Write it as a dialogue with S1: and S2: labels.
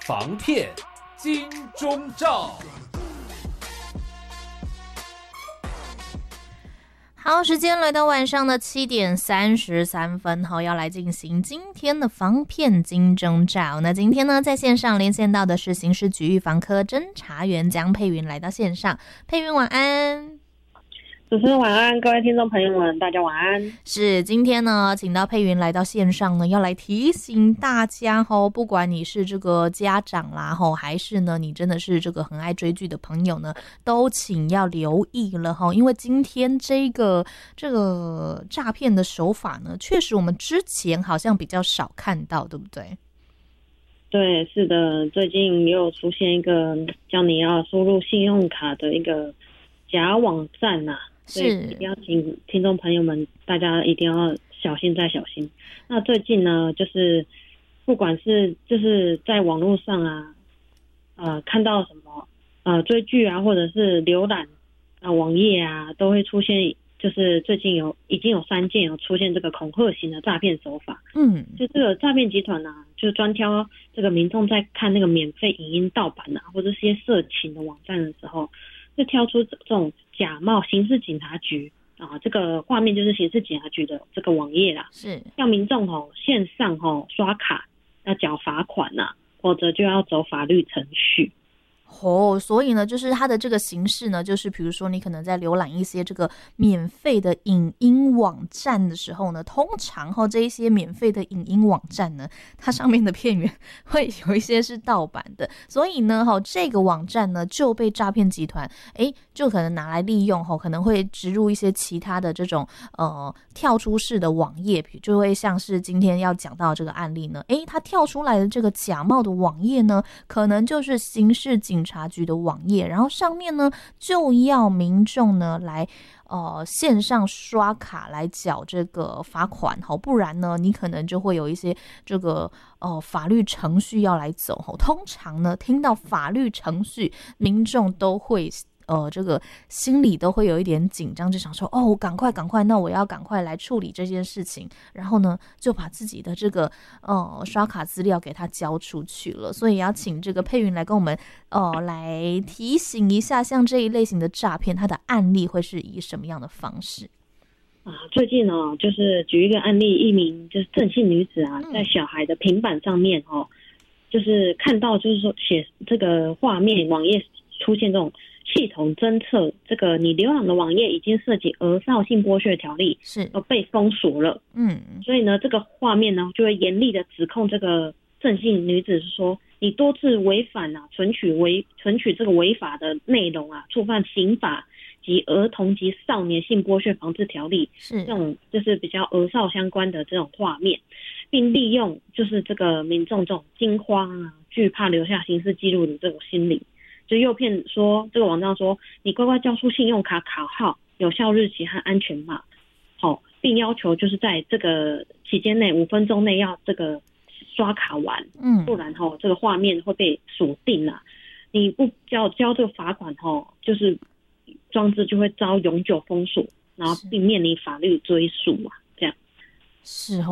S1: 防骗金钟罩。
S2: 好，时间来到晚上的7:33，好，要来进行今天的防骗金钟罩。那今天呢，在线上连线到的是刑事局预防科侦查员江佩云来到线上，佩云晚安。
S3: 主持人晚安，各位听众朋友们，大家晚安。
S2: 是，今天呢，请到佩云来到线上呢，要来提醒大家不管你是这个家长啦还是呢你真的是这个很爱追剧的朋友呢，都请要留意了因为今天这个诈骗的手法呢，确实我们之前好像比较少看到，对不对？
S3: 对，是的，最近也有出现一个叫你要输入信用卡的一个假网站啊，所以一定要请听众朋友们，大家一定要小心再小心。那最近呢，就是不管是就是在网络上看到什么追剧啊，或者是浏览网页啊，都会出现，就是最近已经有3件有出现这个恐吓型的诈骗手法。就这个诈骗集团啊，就专挑这个民众在看那个免费影音盗版啊，或者是一些色情的网站的时候，就挑出这种假冒刑事警察局这个画面就是刑事警察局的这个网页啦，
S2: 是
S3: 让民众线上刷卡要缴罚款或者就要走法律程序。
S2: 所以呢，就是它的这个形式呢，就是比如说你可能在浏览一些这个免费的影音网站的时候呢，通常这一些免费的影音网站呢，它上面的片源会有一些是盗版的，所以呢，这个网站呢就被诈骗集团就可能拿来利用可能会植入一些其他的这种跳出式的网页，就会像是今天要讲到这个案例呢，它跳出来的这个假冒的网页呢，可能就是刑事警察局的网页，然后上面呢就要民众呢来线上刷卡来缴这个罚款不然呢你可能就会有一些这个法律程序要来走通常呢听到法律程序，民众都会这个心里都会有一点紧张，就想说赶快，那我要赶快来处理这件事情，然后呢就把自己的这个刷卡资料给他交出去了。所以要请这个佩云来跟我们来提醒一下，像这一类型的诈骗，它的案例会是以什么样的方式
S3: 最近就是举一个案例，一名就是郑姓女子在小孩的平板上面就是看到就是说写这个画面网页出现这种系统侦测这个你浏览的网页已经涉及儿少性剥削条例，
S2: 是
S3: 被封锁了。所以呢这个画面呢就会严厉的指控这个郑姓女子是说，你多次违反存取这个违法的内容触犯刑法及儿童及少年性剥削防治条例，
S2: 是
S3: 这种就是比较儿少相关的这种画面，并利用就是这个民众这种惊慌惧怕留下刑事记录的这种心理，就诱骗说这个网站说你乖乖交出信用卡卡号、有效日期和安全码，并要求就是在这个期间内5分钟内要这个刷卡完，不然这个画面会被锁定你不交这个罚款就是装置就会遭永久封锁，然后并面临法律追诉这样。
S2: 是